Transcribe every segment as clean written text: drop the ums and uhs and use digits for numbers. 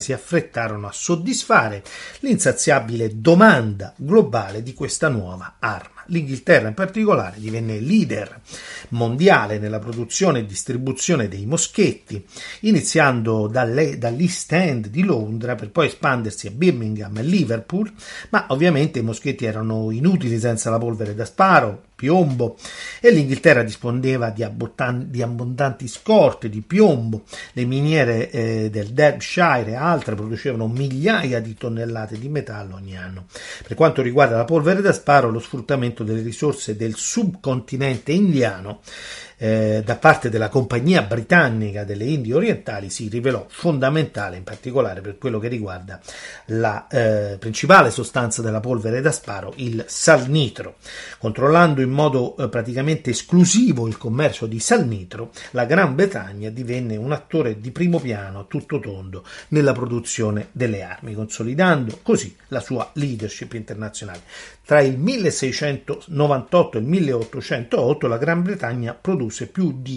si affrettarono a soddisfare l'insaziabile domanda globale di questa nuova arma. L'Inghilterra in particolare divenne leader mondiale nella produzione e distribuzione dei moschetti, iniziando dall'East End di Londra per poi espandersi a Birmingham e Liverpool, ma ovviamente i moschetti erano inutili senza la polvere da sparo, piombo, e l'Inghilterra disponeva di abbondanti scorte di piombo. Le miniere del Derbyshire e altre producevano migliaia di tonnellate di metallo ogni anno. Per quanto riguarda la polvere da sparo, lo sfruttamento delle risorse del subcontinente indiano da parte della Compagnia Britannica delle Indie Orientali si rivelò fondamentale, in particolare per quello che riguarda la principale sostanza della polvere da sparo, il salnitro. Controllando in modo praticamente esclusivo il commercio di salnitro, la Gran Bretagna divenne un attore di primo piano a tutto tondo nella produzione delle armi, consolidando così la sua leadership internazionale. Tra il 1698 e il 1808 la Gran Bretagna produsse più di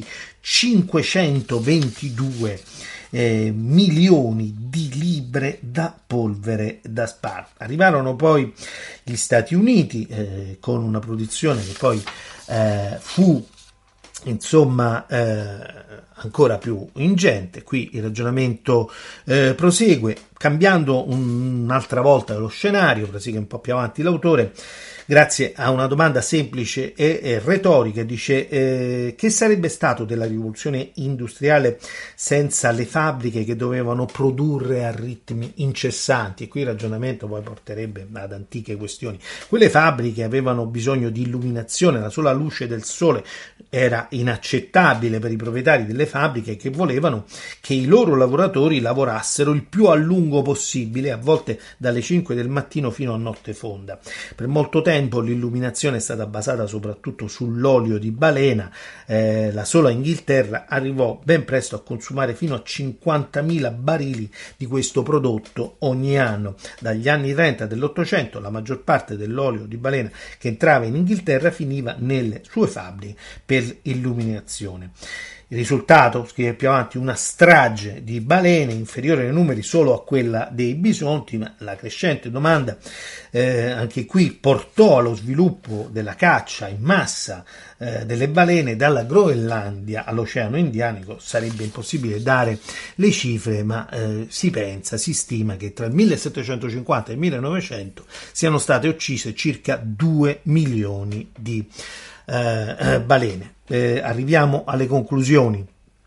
522 milioni di libre da polvere da sparo. Arrivarono poi gli Stati Uniti con una produzione che poi fu ancora più ingente. Qui il ragionamento prosegue, cambiando un'altra volta lo scenario, prosegue un po' più avanti l'autore, grazie a una domanda semplice e retorica. Dice che sarebbe stato della rivoluzione industriale senza le fabbriche che dovevano produrre a ritmi incessanti? E qui il ragionamento poi porterebbe ad antiche questioni. Quelle fabbriche avevano bisogno di illuminazione, la sola luce del sole era inaccettabile per i proprietari delle fabbriche, che volevano che i loro lavoratori lavorassero il più a lungo possibile, a volte dalle 5 del mattino fino a notte fonda. Per molto tempo l'illuminazione è stata basata soprattutto sull'olio di balena. La sola Inghilterra arrivò ben presto a consumare fino a 50.000 barili di questo prodotto ogni anno. Dagli anni 30 dell'Ottocento la maggior parte dell'olio di balena che entrava in Inghilterra finiva nelle sue fabbriche per illuminazione. Il risultato, scrive più avanti, una strage di balene inferiore nei numeri solo a quella dei bisonti, ma la crescente domanda anche qui portò allo sviluppo della caccia in massa delle balene dalla Groenlandia all'Oceano Indianico. Sarebbe impossibile dare le cifre, ma si stima che tra il 1750 e il 1900 siano state uccise circa 2 milioni di balene. Arriviamo alle conclusioni.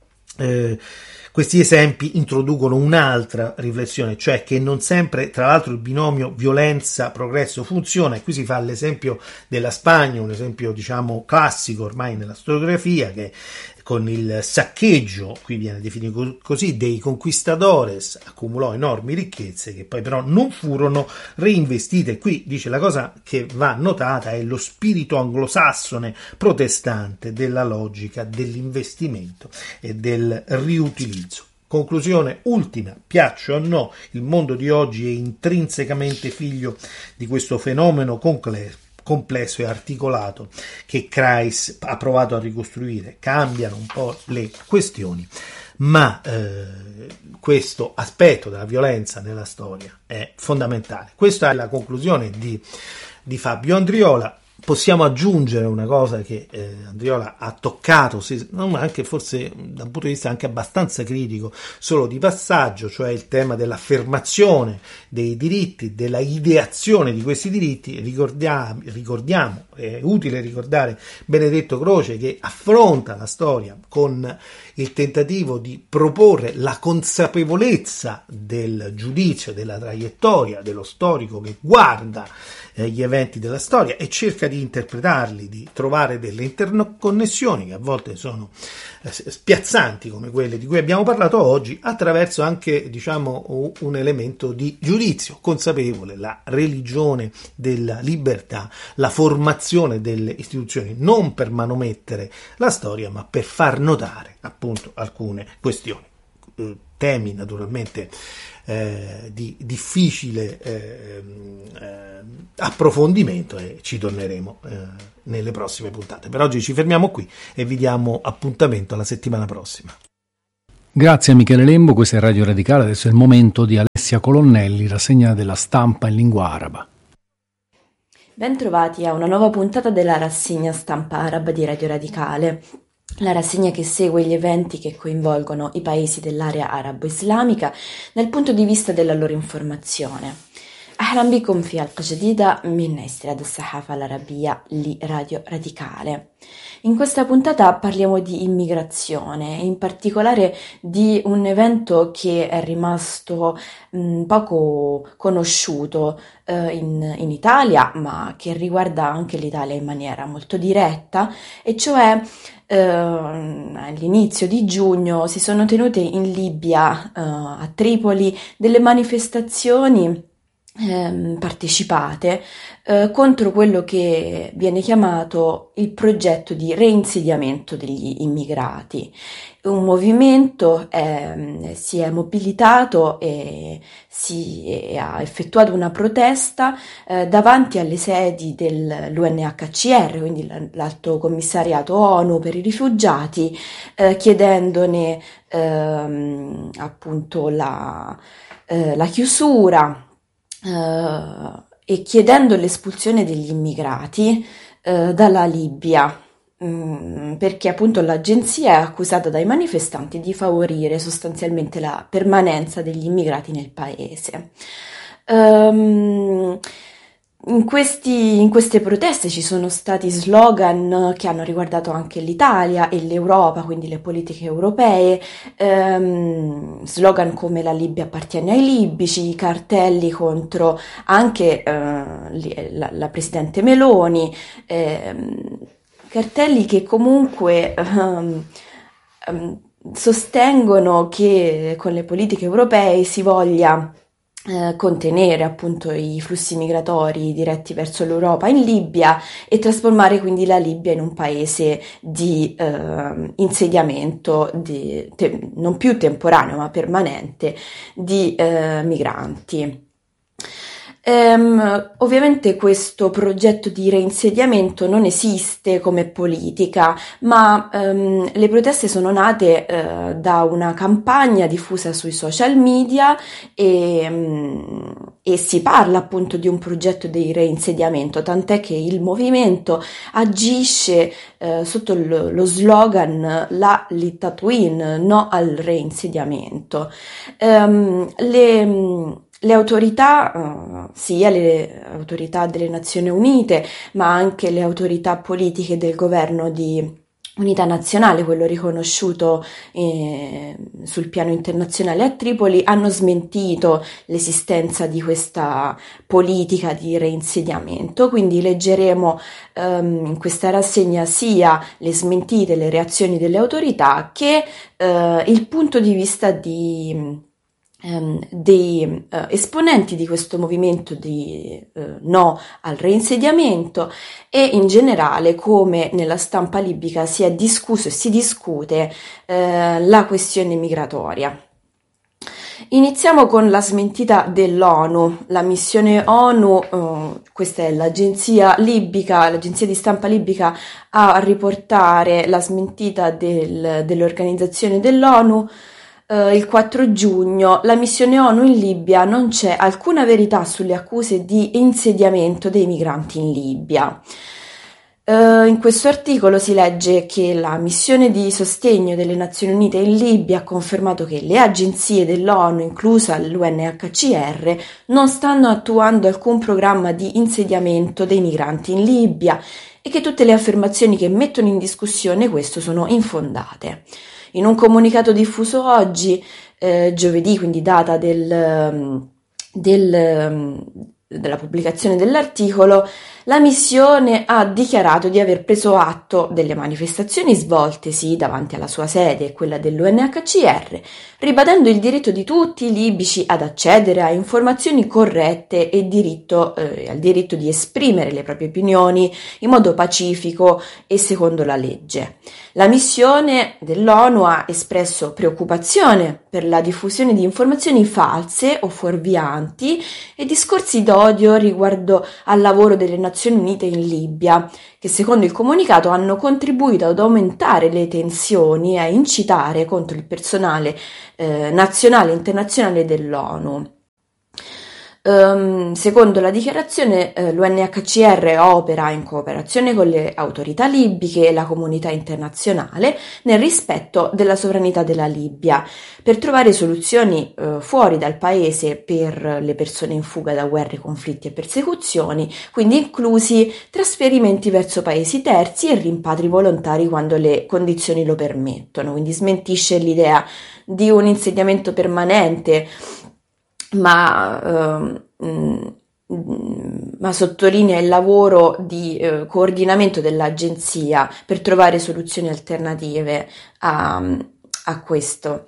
Questi esempi introducono un'altra riflessione, cioè che non sempre, tra l'altro, il binomio violenza-progresso funziona, e qui si fa l'esempio della Spagna, un esempio diciamo classico ormai nella storiografia, che con il saccheggio, qui viene definito così, dei conquistadores, accumulò enormi ricchezze che poi però non furono reinvestite. Qui dice la cosa che va notata è lo spirito anglosassone protestante della logica dell'investimento e del riutilizzo. Conclusione ultima, piaccia o no, il mondo di oggi è intrinsecamente figlio di questo fenomeno complesso e articolato che Kreis ha provato a ricostruire. Cambiano un po' le questioni, ma questo aspetto della violenza nella storia è fondamentale. Questa è la conclusione di Fabio Andriola. Possiamo aggiungere una cosa che Andriola ha toccato, anche forse da un punto di vista anche abbastanza critico, solo di passaggio, cioè il tema dell'affermazione dei diritti, della ideazione di questi diritti. Ricordiamo, è utile ricordare Benedetto Croce, che affronta la storia con il tentativo di proporre la consapevolezza del giudizio, della traiettoria dello storico che guarda gli eventi della storia e cerca di interpretarli, di trovare delle interconnessioni che a volte sono spiazzanti, come quelle di cui abbiamo parlato oggi, attraverso anche diciamo un elemento di giudizio consapevole, la religione della libertà, la formazione delle istituzioni, non per manomettere la storia ma per far notare appunto alcune questioni. Temi naturalmente di difficile approfondimento, e ci torneremo nelle prossime puntate. Per oggi ci fermiamo qui e vi diamo appuntamento alla settimana prossima. Grazie a Michele Lembo, questa è Radio Radicale, adesso è il momento di Letizia Colonnelli, rassegna della stampa in lingua araba. Bentrovati a una nuova puntata della rassegna stampa araba di Radio Radicale, la rassegna che segue gli eventi che coinvolgono i paesi dell'area arabo-islamica dal punto di vista della loro informazione. أهلا بكم في حلقة جديدة من استعداد الصحافة العربية لراديو Radicale. In questa puntata parliamo di immigrazione, in particolare di un evento che è rimasto poco conosciuto in Italia, ma che riguarda anche l'Italia in maniera molto diretta, e cioè all'inizio di giugno si sono tenute in Libia, a Tripoli, delle manifestazioni partecipate contro quello che viene chiamato il progetto di reinsediamento degli immigrati. Un movimento si è mobilitato e ha effettuato una protesta davanti alle sedi dell'UNHCR, quindi l'Alto Commissariato ONU per i rifugiati, chiedendone appunto la chiusura e chiedendo l'espulsione degli immigrati dalla Libia, perché appunto l'agenzia è accusata dai manifestanti di favorire sostanzialmente la permanenza degli immigrati nel paese. In queste proteste ci sono stati slogan che hanno riguardato anche l'Italia e l'Europa, quindi le politiche europee, slogan come "la Libia appartiene ai libici", cartelli contro anche la presidente Meloni, cartelli che comunque sostengono che con le politiche europee si voglia contenere appunto i flussi migratori diretti verso l'Europa in Libia e trasformare quindi la Libia in un paese di insediamento non più temporaneo ma permanente di migranti. Ovviamente questo progetto di reinsediamento non esiste come politica, ma le proteste sono nate da una campagna diffusa sui social media e si parla appunto di un progetto di reinsediamento, tant'è che il movimento agisce sotto lo slogan "La Litatouin, no al reinsediamento". Le autorità, sia le autorità delle Nazioni Unite, ma anche le autorità politiche del governo di unità nazionale, quello riconosciuto sul piano internazionale a Tripoli, hanno smentito l'esistenza di questa politica di reinsediamento. Quindi leggeremo in questa rassegna sia le smentite, le reazioni delle autorità, che il punto di vista dei esponenti di questo movimento di no al reinsediamento, e in generale come nella stampa libica si è discusso e si discute la questione migratoria. Iniziamo con la smentita dell'ONU. La missione ONU, questa è l'agenzia libica, l'agenzia di stampa libica, a riportare la smentita dell'organizzazione dell'ONU. Il 4 giugno, la missione ONU in Libia: non c'è alcuna verità sulle accuse di insediamento dei migranti in Libia. In questo articolo si legge che la missione di sostegno delle Nazioni Unite in Libia ha confermato che le agenzie dell'ONU, inclusa l'UNHCR, non stanno attuando alcun programma di insediamento dei migranti in Libia e che tutte le affermazioni che mettono in discussione questo sono infondate. In un comunicato diffuso oggi, giovedì, quindi data della pubblicazione dell'articolo, la missione ha dichiarato di aver preso atto delle manifestazioni svoltesi davanti alla sua sede e quella dell'UNHCR, ribadendo il diritto di tutti i libici ad accedere a informazioni corrette e al diritto di esprimere le proprie opinioni in modo pacifico e secondo la legge. La missione dell'ONU ha espresso preoccupazione per la diffusione di informazioni false o fuorvianti e discorsi d'odio riguardo al lavoro delle Nazioni Unite in Libia, che secondo il comunicato hanno contribuito ad aumentare le tensioni e a incitare contro il personale nazionale e internazionale dell'ONU. Secondo la dichiarazione, l'UNHCR opera in cooperazione con le autorità libiche e la comunità internazionale nel rispetto della sovranità della Libia per trovare soluzioni fuori dal paese per le persone in fuga da guerre, conflitti e persecuzioni, quindi inclusi trasferimenti verso paesi terzi e rimpatri volontari quando le condizioni lo permettono. Quindi smentisce l'idea di un insediamento permanente, ma sottolinea il lavoro di coordinamento dell'agenzia per trovare soluzioni alternative a questo.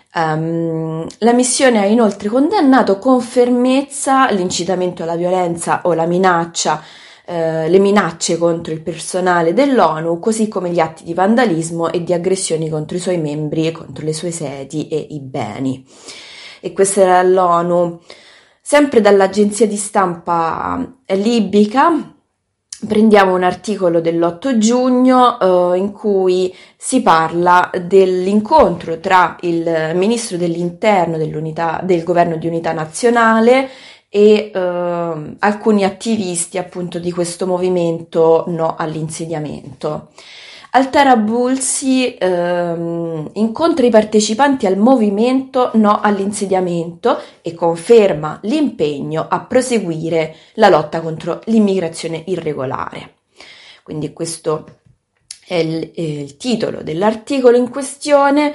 La missione ha inoltre condannato con fermezza l'incitamento alla violenza o la minaccia, le minacce contro il personale dell'ONU, così come gli atti di vandalismo e di aggressioni contro i suoi membri e contro le sue sedi e i beni. E questa era l'ONU. Sempre dall'agenzia di stampa libica prendiamo un articolo dell'8 giugno in cui si parla dell'incontro tra il ministro dell'interno del governo di unità nazionale e alcuni attivisti appunto di questo movimento no all'insediamento. Al-Tarabulsi incontra i partecipanti al movimento no all'insediamento e conferma l'impegno a proseguire la lotta contro l'immigrazione irregolare. Quindi questo è il titolo dell'articolo in questione,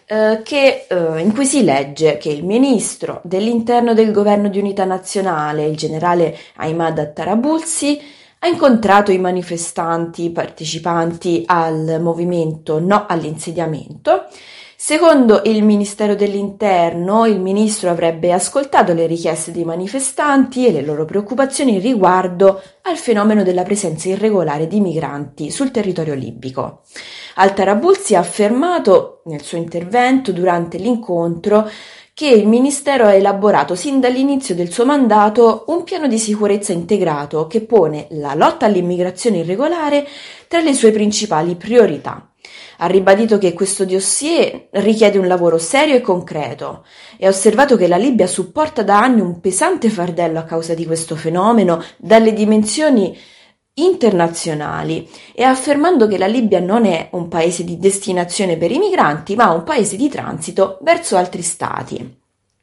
in cui si legge che il ministro dell'interno del governo di unità nazionale, il generale Ahmad al-Tarabulsi, ha incontrato i manifestanti partecipanti al movimento no all'insediamento. Secondo il Ministero dell'Interno, il ministro avrebbe ascoltato le richieste dei manifestanti e le loro preoccupazioni riguardo al fenomeno della presenza irregolare di migranti sul territorio libico. Al-Tarabulsi ha affermato nel suo intervento durante l'incontro che il Ministero ha elaborato sin dall'inizio del suo mandato un piano di sicurezza integrato che pone la lotta all'immigrazione irregolare tra le sue principali priorità. Ha ribadito che questo dossier richiede un lavoro serio e concreto e ha osservato che la Libia supporta da anni un pesante fardello a causa di questo fenomeno dalle dimensioni internazionali e affermando che la Libia non è un paese di destinazione per i migranti, ma un paese di transito verso altri stati.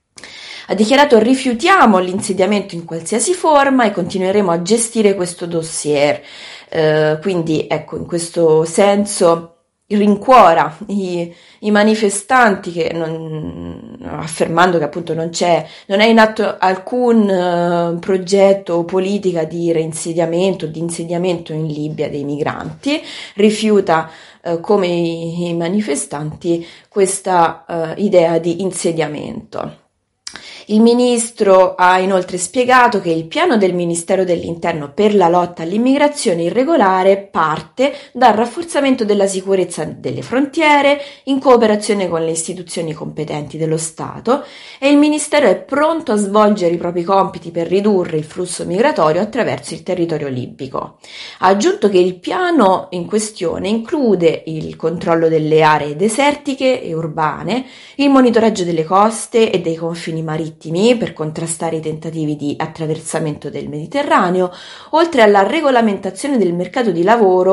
Ha dichiarato: rifiutiamo l'insediamento in qualsiasi forma e continueremo a gestire questo dossier. Quindi ecco, in questo senso rincuora i manifestanti che affermando che appunto non è in atto alcun progetto o politica di reinsediamento, di insediamento in Libia dei migranti, rifiuta come i manifestanti questa idea di insediamento. Il ministro ha inoltre spiegato che il piano del Ministero dell'Interno per la lotta all'immigrazione irregolare parte dal rafforzamento della sicurezza delle frontiere in cooperazione con le istituzioni competenti dello Stato e il Ministero è pronto a svolgere i propri compiti per ridurre il flusso migratorio attraverso il territorio libico. Ha aggiunto che il piano in questione include il controllo delle aree desertiche e urbane, il monitoraggio delle coste e dei confini marittimi per contrastare i tentativi di attraversamento del Mediterraneo, oltre alla regolamentazione del mercato del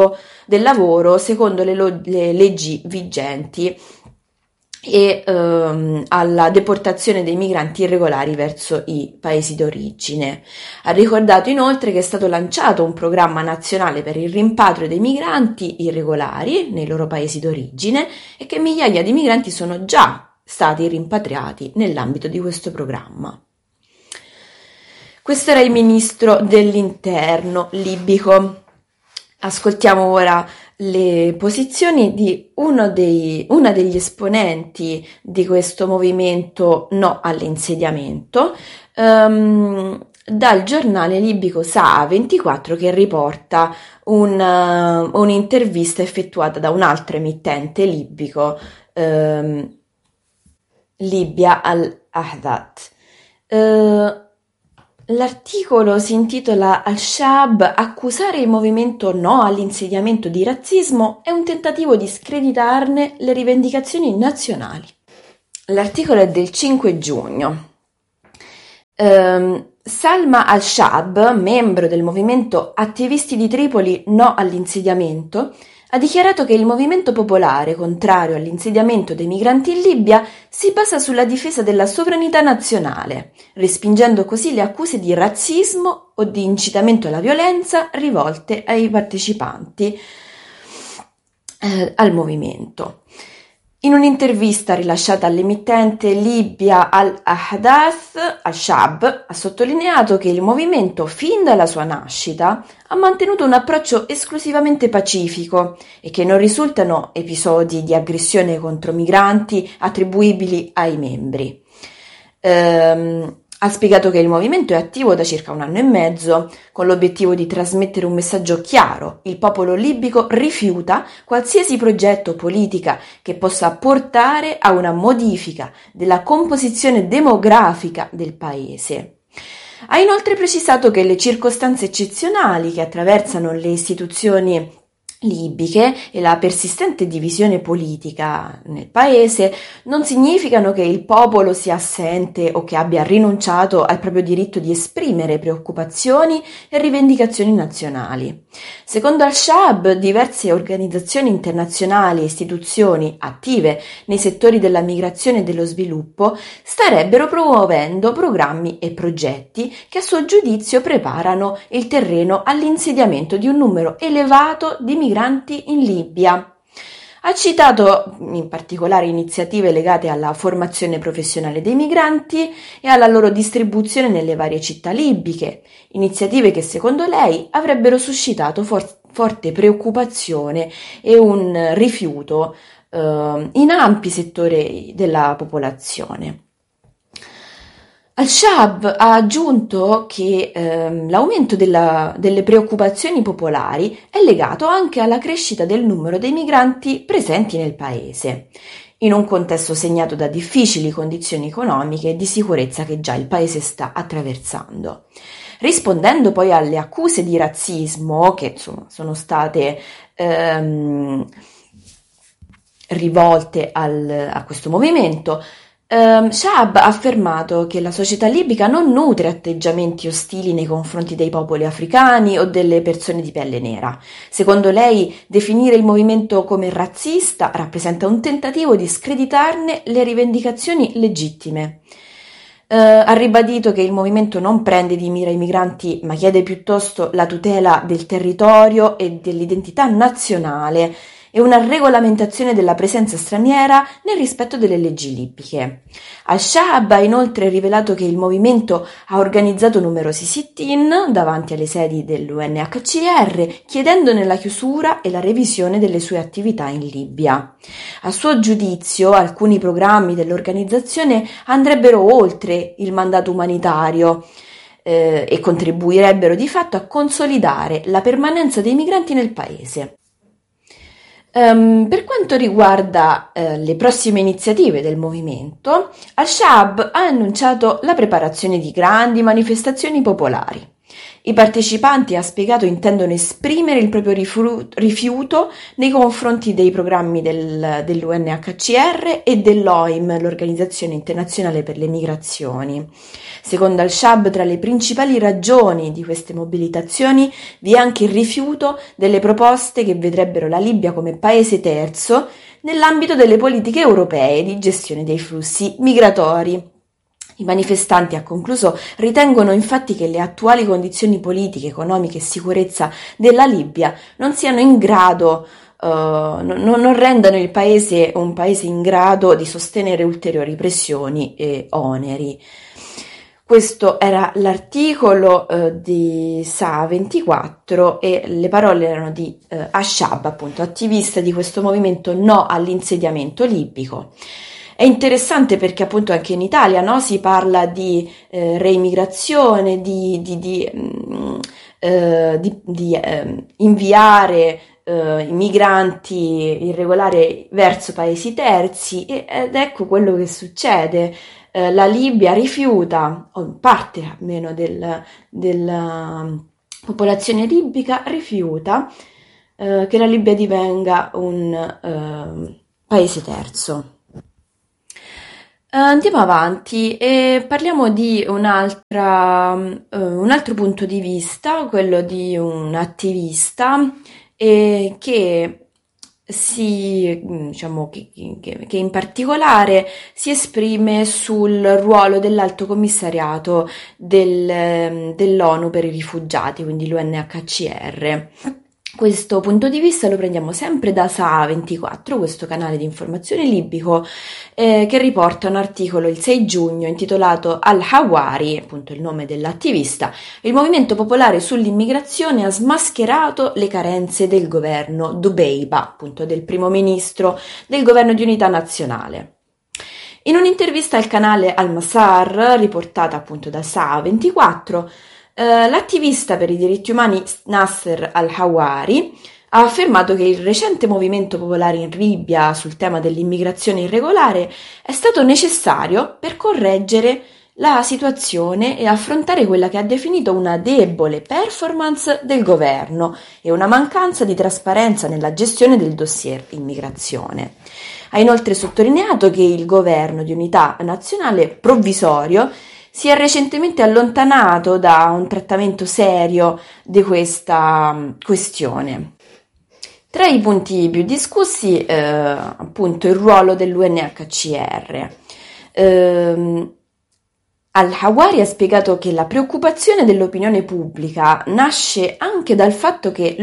lavoro secondo le leggi vigenti e alla deportazione dei migranti irregolari verso i paesi d'origine. Ha ricordato inoltre che è stato lanciato un programma nazionale per il rimpatrio dei migranti irregolari nei loro paesi d'origine e che migliaia di migranti sono già stati rimpatriati nell'ambito di questo programma. Questo era il ministro dell'interno libico. Ascoltiamo ora le posizioni di una degli esponenti di questo movimento no all'insediamento, dal giornale libico Saa 24, che riporta un'intervista effettuata da un altro emittente libico, Libya al-Ahdat. L'articolo si intitola Al-Shaab, accusare il movimento no all'insediamento di razzismo è un tentativo di screditarne le rivendicazioni nazionali. L'articolo è del 5 giugno. Salma al-Shab, membro del movimento Attivisti di Tripoli No all'insediamento, ha dichiarato che il movimento popolare contrario all'insediamento dei migranti in Libia si basa sulla difesa della sovranità nazionale, respingendo così le accuse di razzismo o di incitamento alla violenza rivolte ai partecipanti al movimento. In un'intervista rilasciata all'emittente Libya Al-Ahdath, al-Shab ha sottolineato che il movimento, fin dalla sua nascita, ha mantenuto un approccio esclusivamente pacifico e che non risultano episodi di aggressione contro migranti attribuibili ai membri. Ha spiegato che il movimento è attivo da circa 1 anno e mezzo, con l'obiettivo di trasmettere un messaggio chiaro: il popolo libico rifiuta qualsiasi progetto o politica che possa portare a una modifica della composizione demografica del paese. Ha inoltre precisato che le circostanze eccezionali che attraversano le istituzioni libiche e la persistente divisione politica nel paese non significano che il popolo sia assente o che abbia rinunciato al proprio diritto di esprimere preoccupazioni e rivendicazioni nazionali. Secondo al-Shab, diverse organizzazioni internazionali e istituzioni attive nei settori della migrazione e dello sviluppo starebbero promuovendo programmi e progetti che a suo giudizio preparano il terreno all'insediamento di un numero elevato di migranti in Libia. Ha citato in particolare iniziative legate alla formazione professionale dei migranti e alla loro distribuzione nelle varie città libiche, iniziative che secondo lei avrebbero suscitato forte preoccupazione e un rifiuto in ampi settori della popolazione. Al-Shab ha aggiunto che l'aumento delle preoccupazioni popolari è legato anche alla crescita del numero dei migranti presenti nel paese, in un contesto segnato da difficili condizioni economiche e di sicurezza che già il paese sta attraversando. Rispondendo poi alle accuse di razzismo che sono state rivolte a questo movimento, Shab ha affermato che la società libica non nutre atteggiamenti ostili nei confronti dei popoli africani o delle persone di pelle nera. Secondo lei, definire il movimento come razzista rappresenta un tentativo di screditarne le rivendicazioni legittime. Ha ribadito che il movimento non prende di mira i migranti, ma chiede piuttosto la tutela del territorio e dell'identità nazionale e una regolamentazione della presenza straniera nel rispetto delle leggi libiche. Al-Shab ha inoltre rivelato che il movimento ha organizzato numerosi sit-in davanti alle sedi dell'UNHCR, chiedendone la chiusura e la revisione delle sue attività in Libia. A suo giudizio, alcuni programmi dell'organizzazione andrebbero oltre il mandato umanitario e contribuirebbero di fatto a consolidare la permanenza dei migranti nel paese. Per quanto riguarda le prossime iniziative del movimento, al-Shab ha annunciato la preparazione di grandi manifestazioni popolari. I partecipanti, ha spiegato, intendono esprimere il proprio rifiuto nei confronti dei programmi dell'UNHCR e dell'OIM, l'Organizzazione Internazionale per le Migrazioni. Secondo al-Shab, tra le principali ragioni di queste mobilitazioni vi è anche il rifiuto delle proposte che vedrebbero la Libia come paese terzo nell'ambito delle politiche europee di gestione dei flussi migratori. I manifestanti, ha concluso, ritengono infatti che le attuali condizioni politiche, economiche e sicurezza della Libia non siano in grado, non rendano il paese un paese in grado di sostenere ulteriori pressioni e oneri. Questo era l'articolo di Sa24 e le parole erano di al-Shab, appunto, attivista di questo movimento no all'insediamento libico. È interessante perché appunto anche in Italia, no, si parla di reimmigrazione, di inviare i migranti irregolari verso paesi terzi ed ecco quello che succede. La Libia rifiuta, o parte almeno della popolazione libica rifiuta che la Libia divenga un paese terzo. Andiamo avanti e parliamo di un altro punto di vista, quello di un attivista che diciamo, che in particolare si esprime sul ruolo dell'Alto Commissariato dell'ONU per i rifugiati, quindi l'UNHCR. Questo punto di vista lo prendiamo sempre da Saa24, questo canale di informazione libico, che riporta un articolo il 6 giugno intitolato Al-Hawari, appunto il nome dell'attivista, il movimento popolare sull'immigrazione ha smascherato le carenze del governo Dubeiba, appunto del primo ministro del governo di unità nazionale. In un'intervista al canale Al-Masar, riportata appunto da Saa24, l'attivista per i diritti umani Nasser Al-Hawari ha affermato che il recente movimento popolare in Libia sul tema dell'immigrazione irregolare è stato necessario per correggere la situazione e affrontare quella che ha definito una debole performance del governo e una mancanza di trasparenza nella gestione del dossier immigrazione. Ha inoltre sottolineato che il governo di unità nazionale provvisorio si è recentemente allontanato da un trattamento serio di questa questione. Tra i punti più discussi, appunto, il ruolo dell'UNHCR. Al-Hawari ha spiegato che la preoccupazione dell'opinione pubblica nasce anche dal fatto che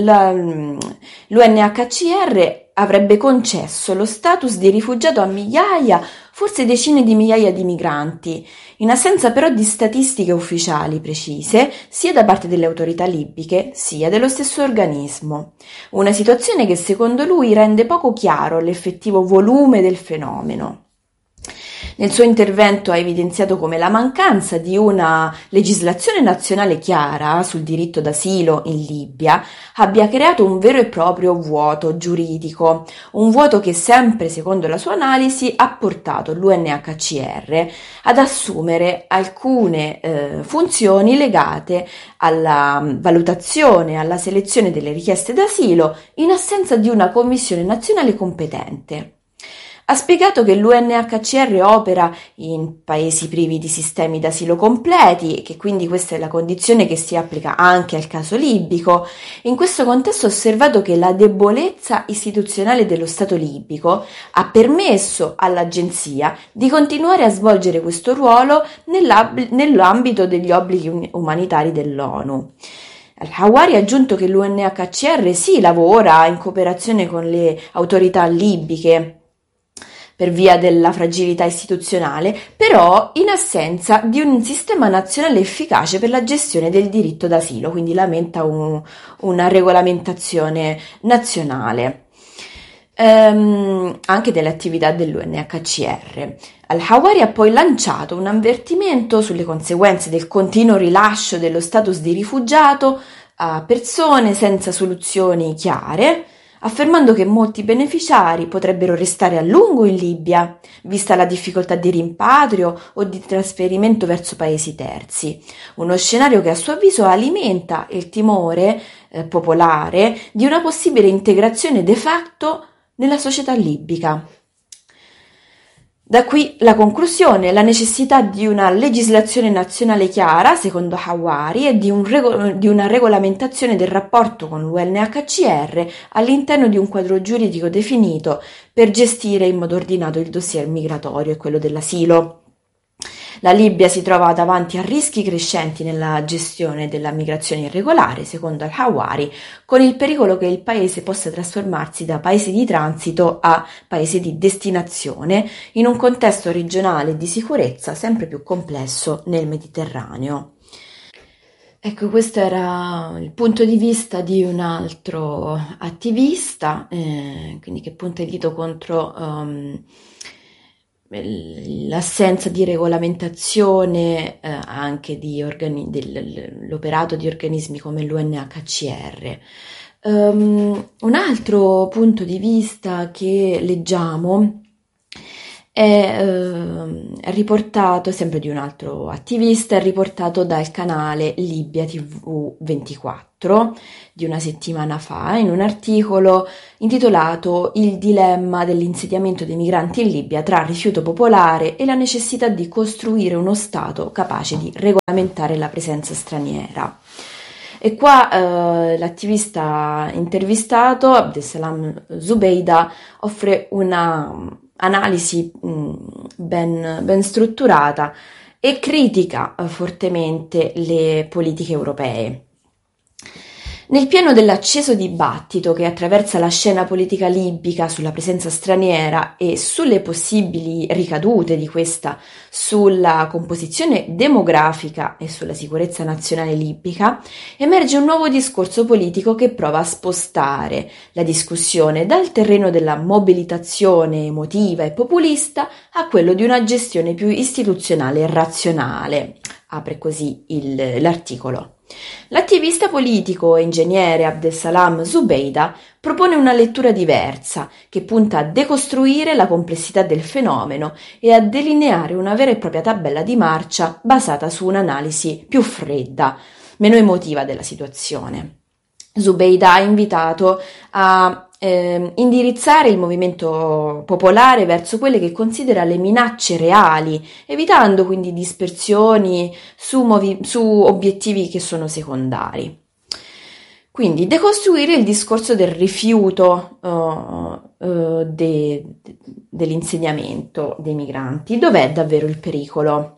l'UNHCR avrebbe concesso lo status di rifugiato a migliaia, forse decine di migliaia di migranti, in assenza però di statistiche ufficiali precise, sia da parte delle autorità libiche, sia dello stesso organismo. Una situazione che secondo lui rende poco chiaro l'effettivo volume del fenomeno. Nel suo intervento ha evidenziato come la mancanza di una legislazione nazionale chiara sul diritto d'asilo in Libia abbia creato un vero e proprio vuoto giuridico, un vuoto che sempre secondo la sua analisi ha portato l'UNHCR ad assumere alcune funzioni legate alla valutazione, alla selezione delle richieste d'asilo in assenza di una commissione nazionale competente. Ha spiegato che l'UNHCR opera in paesi privi di sistemi d'asilo completi e che quindi questa è la condizione che si applica anche al caso libico. In questo contesto ha osservato che la debolezza istituzionale dello Stato libico ha permesso all'agenzia di continuare a svolgere questo ruolo nell'ambito degli obblighi umanitari dell'ONU. Al-Hawari ha aggiunto che l'UNHCR sì lavora in cooperazione con le autorità libiche per via della fragilità istituzionale, però in assenza di un sistema nazionale efficace per la gestione del diritto d'asilo, quindi lamenta una regolamentazione nazionale anche delle attività dell'UNHCR. Al-Hawari ha poi lanciato un avvertimento sulle conseguenze del continuo rilascio dello status di rifugiato a persone senza soluzioni chiare, affermando che molti beneficiari potrebbero restare a lungo in Libia, vista la difficoltà di rimpatrio o di trasferimento verso paesi terzi. Uno scenario che a suo avviso alimenta il timore popolare di una possibile integrazione de facto nella società libica. Da qui la conclusione, la necessità di una legislazione nazionale chiara, secondo Hawari, e di una regolamentazione del rapporto con l'UNHCR all'interno di un quadro giuridico definito per gestire in modo ordinato il dossier migratorio e quello dell'asilo. La Libia si trova davanti a rischi crescenti nella gestione della migrazione irregolare, secondo Al-Hawari, con il pericolo che il paese possa trasformarsi da paese di transito a paese di destinazione in un contesto regionale di sicurezza sempre più complesso nel Mediterraneo. Ecco, questo era il punto di vista di un altro attivista, quindi che punta il dito contro l'assenza di regolamentazione anche dell'operato di organismi come l'UNHCR. Un altro punto di vista che leggiamo è riportato, sempre di un altro attivista, è riportato dal canale Libia TV 24 di una settimana fa in un articolo intitolato Il dilemma dell'insediamento dei migranti in Libia tra rifiuto popolare e la necessità di costruire uno Stato capace di regolamentare la presenza straniera. E qua l'attivista intervistato, Abdesalam Zubeida, offre una analisi ben strutturata e critica fortemente le politiche europee. Nel pieno dell'acceso dibattito che attraversa la scena politica libica sulla presenza straniera e sulle possibili ricadute di questa sulla composizione demografica e sulla sicurezza nazionale libica, emerge un nuovo discorso politico che prova a spostare la discussione dal terreno della mobilitazione emotiva e populista a quello di una gestione più istituzionale e razionale. Apre così l'articolo. L'attivista politico e ingegnere Abdesalam Zubeida propone una lettura diversa che punta a decostruire la complessità del fenomeno e a delineare una vera e propria tabella di marcia basata su un'analisi più fredda, meno emotiva della situazione. Zubeida ha invitato a indirizzare il movimento popolare verso quelle che considera le minacce reali, evitando quindi dispersioni su obiettivi che sono secondari. Quindi decostruire il discorso del rifiuto dell'insediamento dei migranti. Dov'è davvero il pericolo?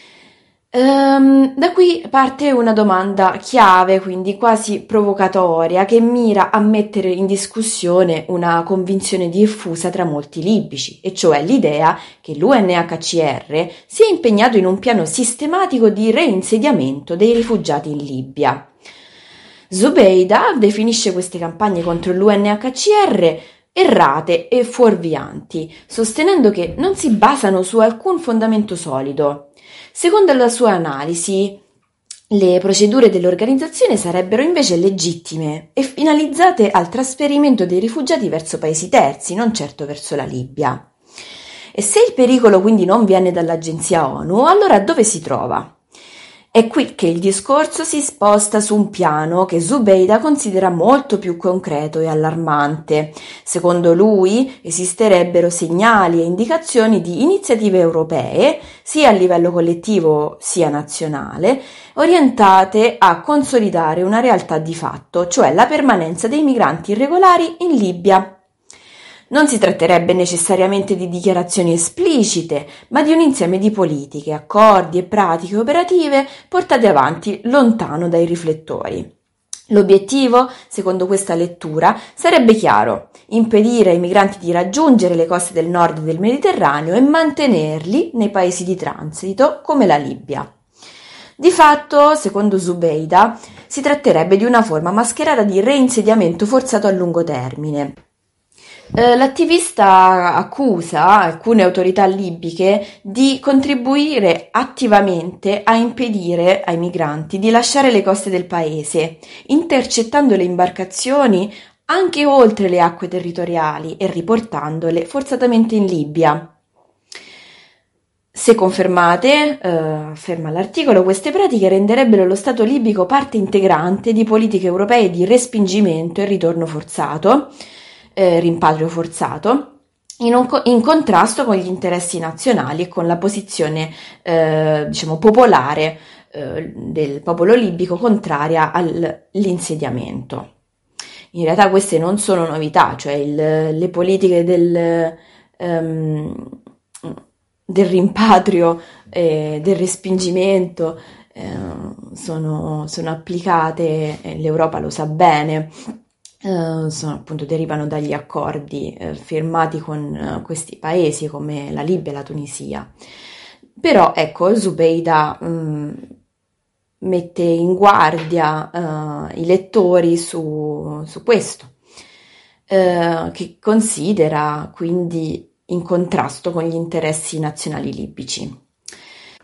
Da qui parte una domanda chiave, quindi quasi provocatoria, che mira a mettere in discussione una convinzione diffusa tra molti libici, e cioè l'idea che l'UNHCR sia impegnato in un piano sistematico di reinsediamento dei rifugiati in Libia. Zubeida definisce queste campagne contro l'UNHCR errate e fuorvianti, sostenendo che non si basano su alcun fondamento solido. Secondo la sua analisi, le procedure dell'organizzazione sarebbero invece legittime e finalizzate al trasferimento dei rifugiati verso paesi terzi, non certo verso la Libia. E se il pericolo quindi non viene dall'agenzia ONU, allora dove si trova? È qui che il discorso si sposta su un piano che Zubeida considera molto più concreto e allarmante. Secondo lui esisterebbero segnali e indicazioni di iniziative europee, sia a livello collettivo sia nazionale, orientate a consolidare una realtà di fatto, cioè la permanenza dei migranti irregolari in Libia. Non si tratterebbe necessariamente di dichiarazioni esplicite, ma di un insieme di politiche, accordi e pratiche operative portate avanti lontano dai riflettori. L'obiettivo, secondo questa lettura, sarebbe chiaro: impedire ai migranti di raggiungere le coste del nord del Mediterraneo e mantenerli nei paesi di transito come la Libia. Di fatto, secondo Zubeida, si tratterebbe di una forma mascherata di reinsediamento forzato a lungo termine. L'attivista accusa alcune autorità libiche di contribuire attivamente a impedire ai migranti di lasciare le coste del paese, intercettando le imbarcazioni anche oltre le acque territoriali e riportandole forzatamente in Libia. Se confermate, afferma l'articolo, queste pratiche renderebbero lo Stato libico parte integrante di politiche europee di respingimento e ritorno forzato, rimpatrio forzato, in contrasto con gli interessi nazionali e con la posizione popolare del popolo libico contraria all'insediamento. In realtà queste non sono novità, cioè le politiche del rimpatrio e del respingimento sono applicate, l'Europa lo sa bene. Appunto derivano dagli accordi firmati con questi paesi come la Libia e la Tunisia. Però ecco, Zubeida mette in guardia i lettori su questo, che considera quindi in contrasto con gli interessi nazionali libici.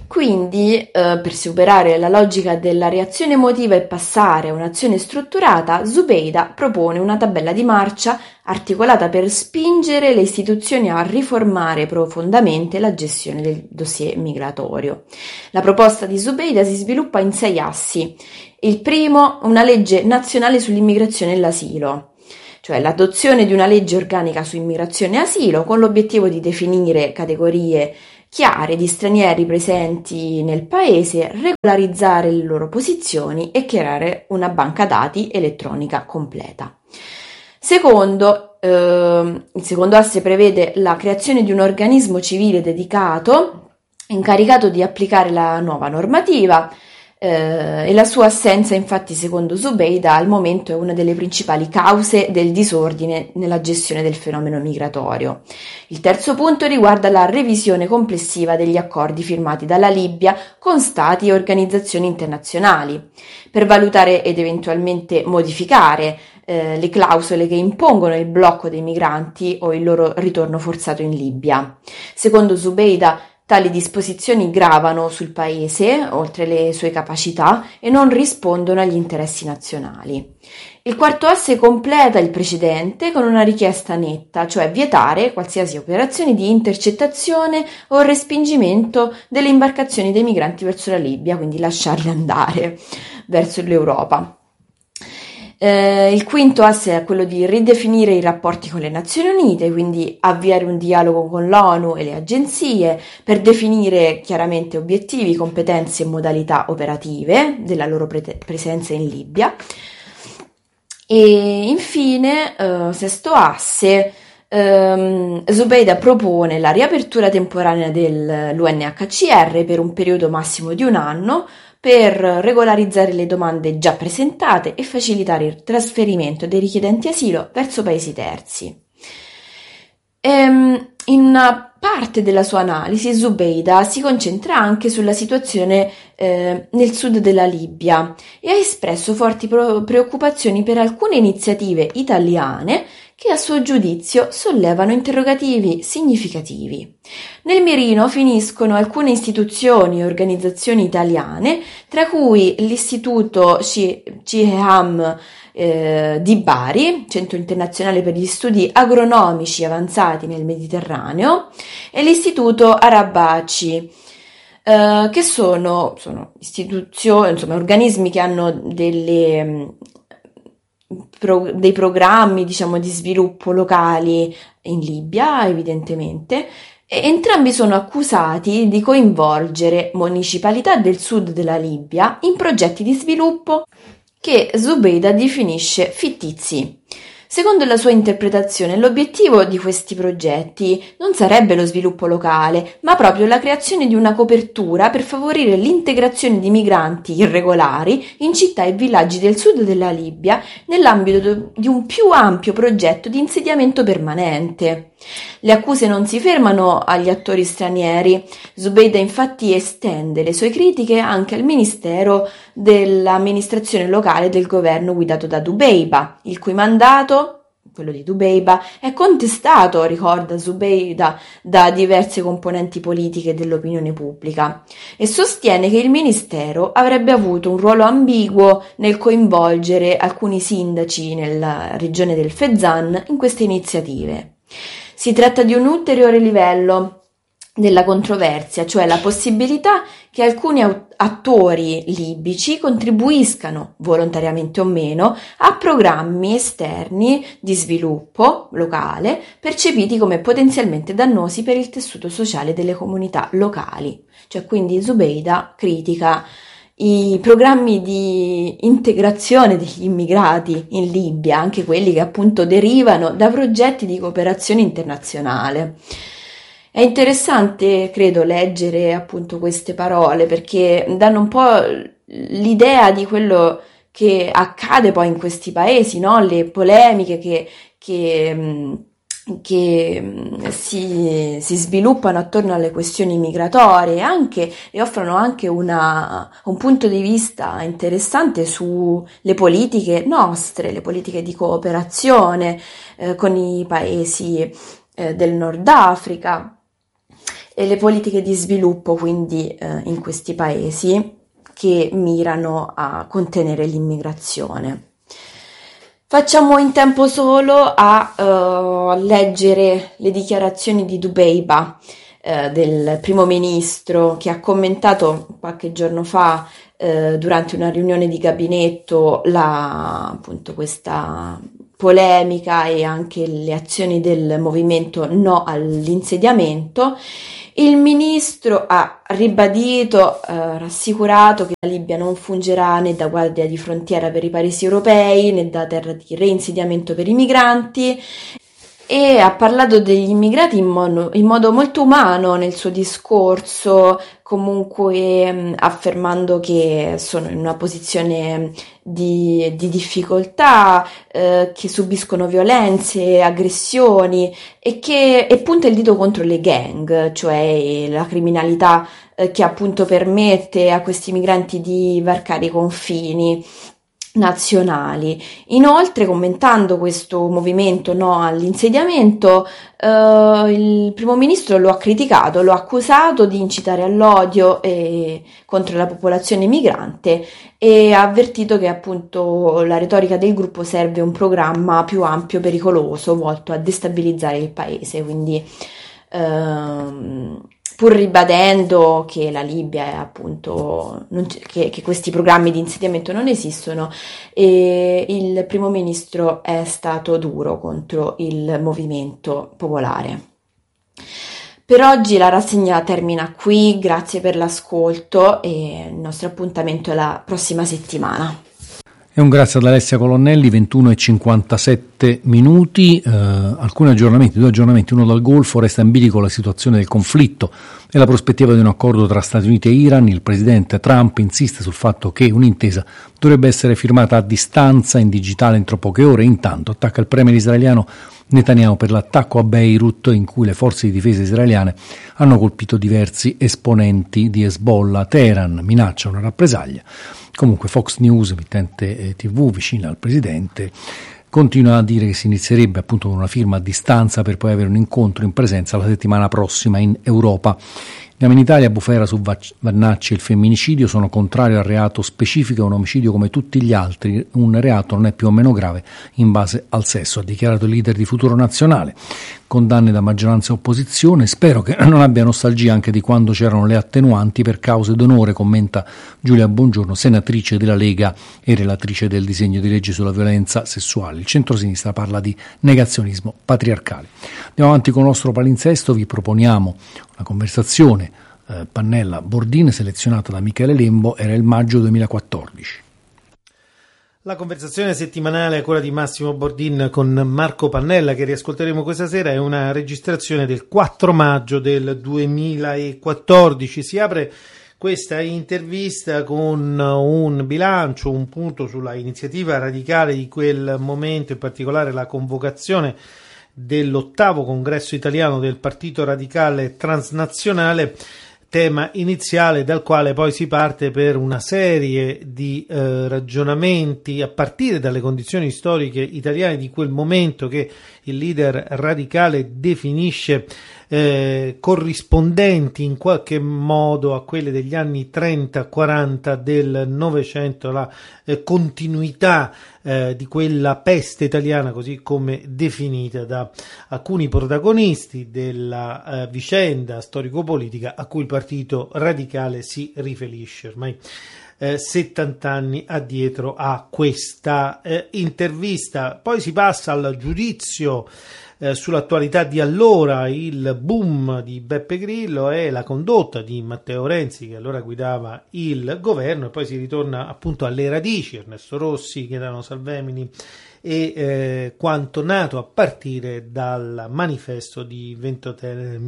Quindi, per superare la logica della reazione emotiva e passare a un'azione strutturata, Zubeida propone una tabella di marcia articolata per spingere le istituzioni a riformare profondamente la gestione del dossier migratorio. La proposta di Zubeida si sviluppa in 6 assi. Il primo, una legge nazionale sull'immigrazione e l'asilo, cioè l'adozione di una legge organica su immigrazione e asilo con l'obiettivo di definire categorie chiare di stranieri presenti nel paese, regolarizzare le loro posizioni e creare una banca dati elettronica completa. Secondo, il secondo asse prevede la creazione di un organismo civile dedicato, incaricato di applicare la nuova normativa, e la sua assenza, infatti, secondo Zubeida, al momento è una delle principali cause del disordine nella gestione del fenomeno migratorio. Il terzo punto riguarda la revisione complessiva degli accordi firmati dalla Libia con stati e organizzazioni internazionali, per valutare ed eventualmente modificare le clausole che impongono il blocco dei migranti o il loro ritorno forzato in Libia. Secondo Zubeida, tali disposizioni gravano sul paese, oltre le sue capacità, e non rispondono agli interessi nazionali. Il quarto asse completa il precedente con una richiesta netta, cioè vietare qualsiasi operazione di intercettazione o respingimento delle imbarcazioni dei migranti verso la Libia, quindi lasciarle andare verso l'Europa. Il quinto asse è quello di ridefinire i rapporti con le Nazioni Unite, quindi avviare un dialogo con l'ONU e le agenzie per definire chiaramente obiettivi, competenze e modalità operative della loro presenza in Libia. E infine, sesto asse, Zubeida propone la riapertura temporanea dell'UNHCR per un periodo massimo di 1 anno, per regolarizzare le domande già presentate e facilitare il trasferimento dei richiedenti asilo verso paesi terzi. In una parte della sua analisi, Zubeida si concentra anche sulla situazione nel sud della Libia e ha espresso forti preoccupazioni per alcune iniziative italiane che a suo giudizio sollevano interrogativi significativi. Nel mirino finiscono alcune istituzioni e organizzazioni italiane, tra cui l'Istituto CIEAM di Bari, Centro Internazionale per gli Studi Agronomici Avanzati nel Mediterraneo, e l'Istituto Arabaci, che sono istituzioni, insomma, organismi che hanno dei programmi, diciamo, di sviluppo locali in Libia, evidentemente, e entrambi sono accusati di coinvolgere municipalità del sud della Libia in progetti di sviluppo che Zubeida definisce fittizi. Secondo la sua interpretazione, l'obiettivo di questi progetti non sarebbe lo sviluppo locale, ma proprio la creazione di una copertura per favorire l'integrazione di migranti irregolari in città e villaggi del sud della Libia nell'ambito di un più ampio progetto di insediamento permanente. Le accuse non si fermano agli attori stranieri. Zubeida infatti estende le sue critiche anche al Ministero dell'amministrazione locale del governo guidato da Dubeiba, il cui mandato, quello di Dubeiba, è contestato, ricorda Zubeida, da diverse componenti politiche dell'opinione pubblica, e sostiene che il ministero avrebbe avuto un ruolo ambiguo nel coinvolgere alcuni sindaci nella regione del Fezzan in queste iniziative. Si tratta di un ulteriore livello della controversia, cioè la possibilità che alcuni attori libici contribuiscano, volontariamente o meno, a programmi esterni di sviluppo locale percepiti come potenzialmente dannosi per il tessuto sociale delle comunità locali. Cioè, quindi Zubeida critica i programmi di integrazione degli immigrati in Libia, anche quelli che appunto derivano da progetti di cooperazione internazionale. È interessante, credo, leggere appunto queste parole, perché danno un po' l'idea di quello che accade poi in questi paesi, no? Le polemiche che si sviluppano attorno alle questioni migratorie e offrono anche un punto di vista interessante sulle politiche nostre, le politiche di cooperazione con i paesi del Nord Africa. e le politiche di sviluppo, quindi in questi paesi che mirano a contenere l'immigrazione. Facciamo in tempo solo a leggere le dichiarazioni di Dubeiba, del primo ministro, che ha commentato qualche giorno fa durante una riunione di gabinetto appunto questa polemica e anche le azioni del movimento no all'insediamento. Il ministro ha ribadito, rassicurato che la Libia non fungerà né da guardia di frontiera per i paesi europei né da terra di reinsediamento per i migranti, e ha parlato degli immigrati in modo molto umano nel suo discorso, comunque affermando che sono in una posizione di difficoltà, che subiscono violenze, aggressioni e punta il dito contro le gang, cioè la criminalità che appunto permette a questi migranti di varcare i confini nazionali. Inoltre, commentando questo movimento no all'insediamento, il primo ministro lo ha criticato, lo ha accusato di incitare all'odio contro la popolazione migrante e ha avvertito che appunto la retorica del gruppo serve un programma più ampio, pericoloso, volto a destabilizzare il paese. Quindi pur ribadendo che la Libia è appunto che questi programmi di insediamento non esistono, il primo ministro è stato duro contro il movimento popolare. Per oggi la rassegna termina qui, grazie per l'ascolto e il nostro appuntamento è la prossima settimana. E un grazie ad Alessia Colonnelli, 21:57 minuti. Alcuni aggiornamenti, 2 aggiornamenti, uno dal Golfo. Resta in bilico la situazione del conflitto e la prospettiva di un accordo tra Stati Uniti e Iran. Il presidente Trump insiste sul fatto che un'intesa dovrebbe essere firmata a distanza, in digitale, entro poche ore. Intanto attacca il premier israeliano Netanyahu per l'attacco a Beirut, in cui le forze di difesa israeliane hanno colpito diversi esponenti di Hezbollah. Teheran minaccia una rappresaglia. Comunque Fox News, emittente TV vicina al presidente, continua a dire che si inizierebbe appunto con una firma a distanza per poi avere un incontro in presenza la settimana prossima in Europa. Andiamo in Italia. Bufera su Vannacci e il femminicidio. Sono contrario al reato specifico, è un omicidio come tutti gli altri, un reato non è più o meno grave in base al sesso, ha dichiarato il leader di Futuro Nazionale. Condanne da maggioranza e opposizione, spero che non abbia nostalgia anche di quando c'erano le attenuanti per cause d'onore, commenta Giulia Bongiorno, senatrice della Lega e relatrice del disegno di legge sulla violenza sessuale. Il centrosinistra parla di negazionismo patriarcale. Andiamo avanti con il nostro palinsesto, vi proponiamo una conversazione Pannella-Bordin selezionata da Michele Lembo, era il maggio 2014. La conversazione settimanale a cura di Massimo Bordin con Marco Pannella, che riascolteremo questa sera, è una registrazione del 4 maggio del 2014. Si apre questa intervista con un bilancio, un punto sulla iniziativa radicale di quel momento, in particolare la convocazione dell'8° congresso italiano del Partito Radicale Transnazionale, tema iniziale dal quale poi si parte per una serie di ragionamenti a partire dalle condizioni storiche italiane di quel momento, che il leader radicale definisce corrispondenti in qualche modo a quelle degli anni 30-40 del Novecento, la continuità di quella peste italiana, così come definita da alcuni protagonisti della vicenda storico-politica a cui il Partito Radicale si riferisce ormai 70 anni addietro a questa intervista. Poi si passa al giudizio sull'attualità di allora, il boom di Beppe Grillo e la condotta di Matteo Renzi, che allora guidava il governo, e poi si ritorna appunto alle radici, Ernesto Rossi, Gaetano Salvemini e quanto nato a partire dal manifesto di Ventotene del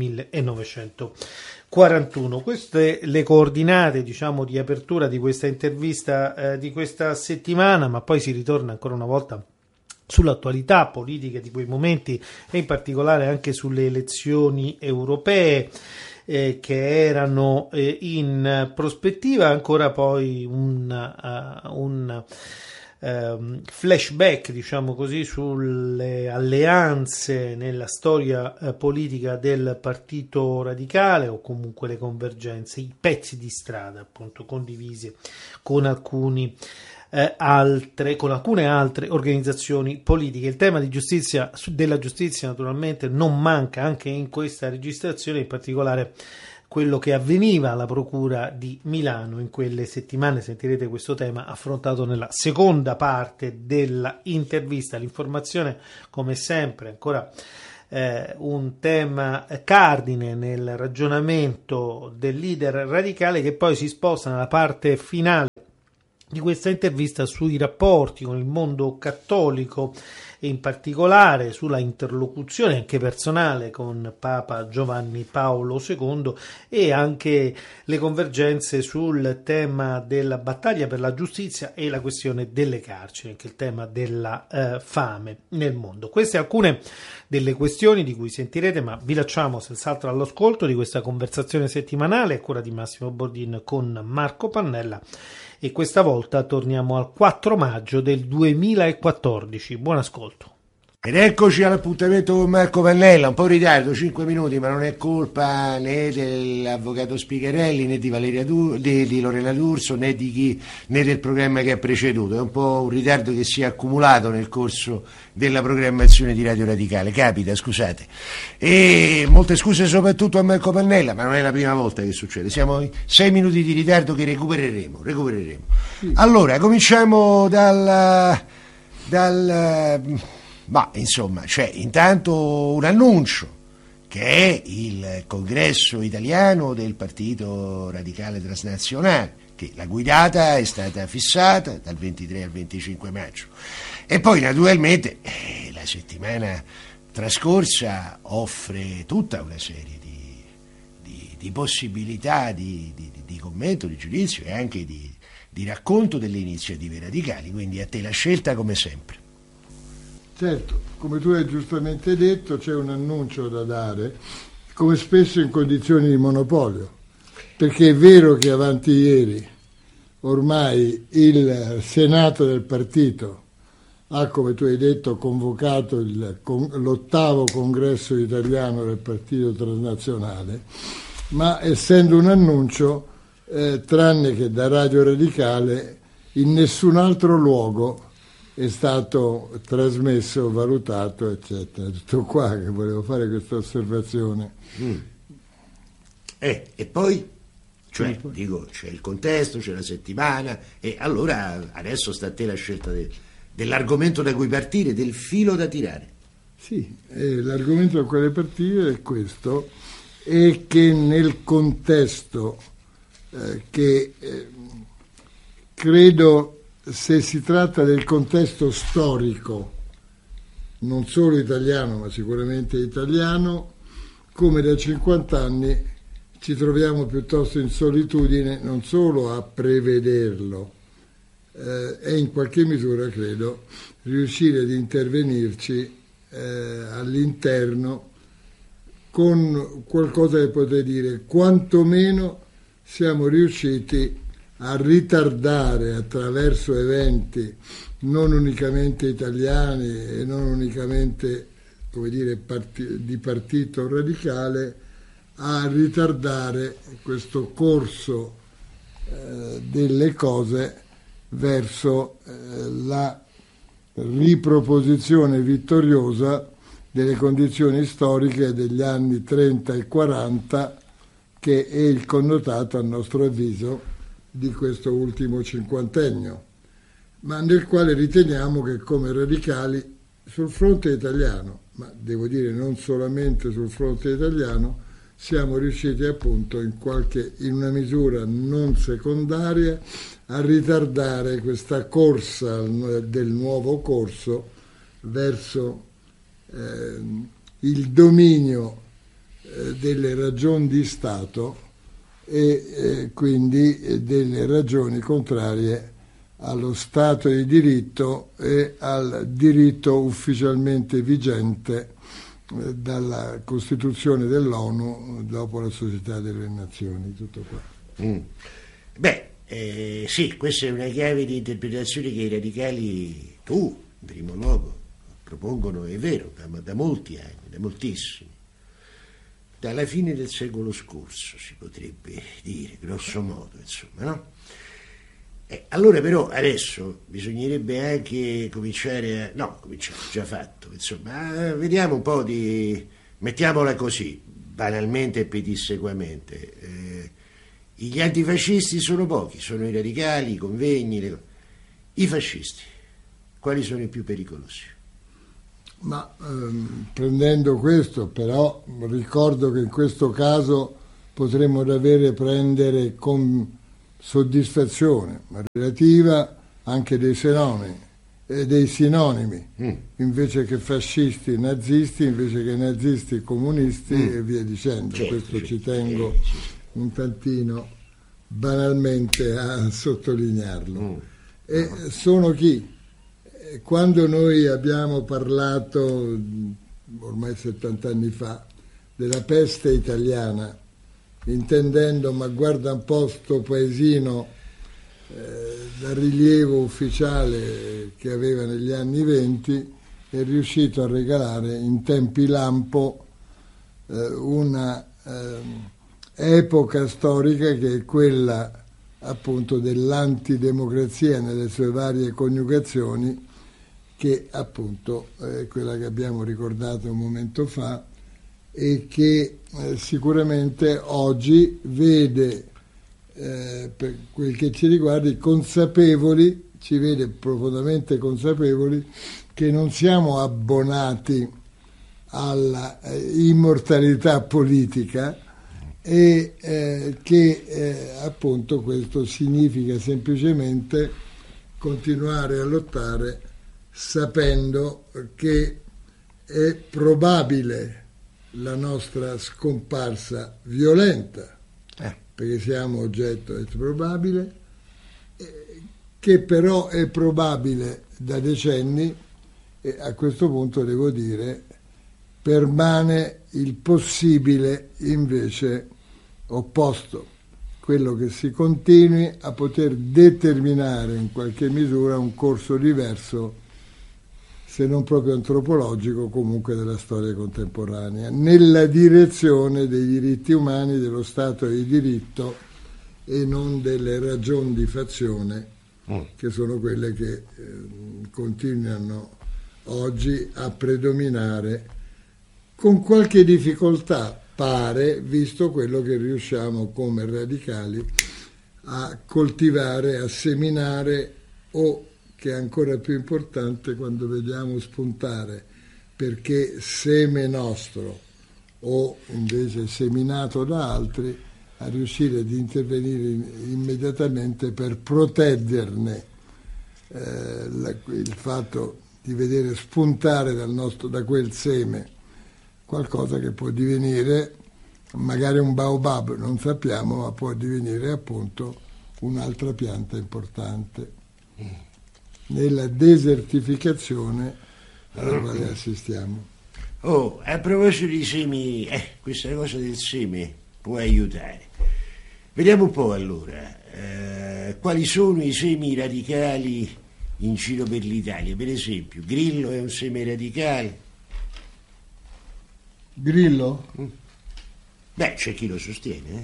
1941. Queste le coordinate, diciamo, di apertura di questa intervista di questa settimana, ma poi si ritorna ancora una volta sull'attualità politica di quei momenti e in particolare anche sulle elezioni europee che erano in prospettiva. Ancora poi un flashback, diciamo così, sulle alleanze nella storia politica del Partito Radicale, o comunque le convergenze, i pezzi di strada appunto condivisi con alcune altre organizzazioni politiche. Il tema della giustizia naturalmente non manca anche in questa registrazione, in particolare quello che avveniva alla Procura di Milano in quelle settimane. Sentirete questo tema affrontato nella seconda parte della intervista. L'informazione, come sempre, ancora un tema cardine nel ragionamento del leader radicale, che poi si sposta nella parte finale di questa intervista sui rapporti con il mondo cattolico e in particolare sulla interlocuzione anche personale con Papa Giovanni Paolo II, e anche le convergenze sul tema della battaglia per la giustizia e la questione delle carceri, anche il tema della fame nel mondo. Queste alcune delle questioni di cui sentirete, ma vi lasciamo senz'altro all'ascolto di questa conversazione settimanale a cura di Massimo Bordin con Marco Pannella, e questa volta torniamo al 4 maggio del 2014. Buon ascolto. Ed eccoci all'appuntamento con Marco Pannella, un po' in ritardo, 5 minuti, ma non è colpa né dell'avvocato Spigherelli, né di Valeria di Lorena D'Urso, né del programma che ha preceduto. È un po' un ritardo che si è accumulato nel corso della programmazione di Radio Radicale, capita, scusate. E molte scuse soprattutto a Marco Pannella, ma non è la prima volta che succede. Siamo in 6 minuti di ritardo che recupereremo. Sì. Allora, cominciamo ma insomma c'è intanto un annuncio, che è il congresso italiano del Partito Radicale Transnazionale, che la guidata è stata fissata dal 23 al 25 maggio. E poi naturalmente la settimana trascorsa offre tutta una serie di possibilità di commento, di giudizio e anche di racconto delle iniziative radicali, quindi a te la scelta come sempre. Certo, come tu hai giustamente detto, c'è un annuncio da dare, come spesso in condizioni di monopolio, perché è vero che avanti ieri ormai il Senato del partito ha, come tu hai detto, convocato l'8º congresso italiano del Partito Transnazionale, ma essendo un annuncio, tranne che da Radio Radicale, in nessun altro luogo è stato trasmesso, valutato, eccetera. Tutto qua che volevo fare questa osservazione. E poi? Cioè, dico, c'è il contesto, c'è la settimana, e allora adesso sta a te la scelta dell'argomento da cui partire, del filo da tirare. Sì, l'argomento da cui partire è questo, è che nel contesto credo, se si tratta del contesto storico, non solo italiano, ma sicuramente italiano, come da 50 anni ci troviamo piuttosto in solitudine non solo a prevederlo, e in qualche misura, credo, riuscire ad intervenirci all'interno con qualcosa che potrei dire, quantomeno siamo riusciti a ritardare attraverso eventi non unicamente italiani e non unicamente, come dire, di partito radicale, a ritardare questo corso delle cose verso la riproposizione vittoriosa delle condizioni storiche degli anni 30 e 40, che è il connotato, a nostro avviso, di questo ultimo cinquantennio, ma nel quale riteniamo che come radicali sul fronte italiano, ma devo dire non solamente sul fronte italiano, siamo riusciti appunto in una misura non secondaria a ritardare questa corsa del nuovo corso verso il dominio delle ragioni di Stato e quindi delle ragioni contrarie allo Stato di diritto e al diritto ufficialmente vigente dalla Costituzione dell'ONU dopo la Società delle Nazioni. Tutto qua. Sì, questa è una chiave di interpretazione che i radicali, tu in primo luogo, propongono, è vero, da molti anni, da moltissimi. Dalla fine del secolo scorso, si potrebbe dire, grosso modo, insomma, no? Allora però adesso bisognerebbe anche cominciare già fatto, insomma, vediamo un po' mettiamola così, banalmente e pedissequamente, gli antifascisti sono pochi, sono i radicali, i convegni, i fascisti, quali sono i più pericolosi? Ma prendendo questo, però ricordo che in questo caso potremmo davvero prendere con soddisfazione relativa anche dei sinonimi, invece che fascisti nazisti, invece che nazisti comunisti e via dicendo. Questo ci tengo un tantino banalmente a sottolinearlo. E sono chi? Quando noi abbiamo parlato ormai 70 anni fa della peste italiana, intendendo, ma guarda un po' sto paesino da rilievo ufficiale che aveva negli anni 20, è riuscito a regalare in tempi lampo una epoca storica che è quella appunto dell'antidemocrazia nelle sue varie coniugazioni, che appunto è quella che abbiamo ricordato un momento fa e che sicuramente oggi vede, per quel che ci riguarda, ci vede profondamente consapevoli che non siamo abbonati alla immortalità politica e che appunto questo significa semplicemente continuare a lottare sapendo che è probabile la nostra scomparsa violenta, perché siamo oggetto, è probabile, che però è probabile da decenni, e a questo punto devo dire permane il possibile invece opposto, quello che si continui a poter determinare in qualche misura un corso diverso, se non proprio antropologico, comunque della storia contemporanea, nella direzione dei diritti umani, dello Stato di diritto e non delle ragioni di fazione, che sono quelle che continuano oggi a predominare con qualche difficoltà, pare, visto quello che riusciamo come radicali a coltivare, a seminare, o che è ancora più importante quando vediamo spuntare, perché seme nostro o invece seminato da altri, a riuscire ad intervenire immediatamente per proteggerne il fatto di vedere spuntare da quel seme qualcosa che può divenire magari un baobab, non sappiamo, ma può divenire appunto un'altra pianta importante nella desertificazione alla quale assistiamo. A proposito di semi, questa cosa del seme può aiutare. Vediamo un po' allora quali sono i semi radicali in giro per l'Italia. Per esempio, Grillo è un seme radicale. Grillo? Beh, c'è chi lo sostiene.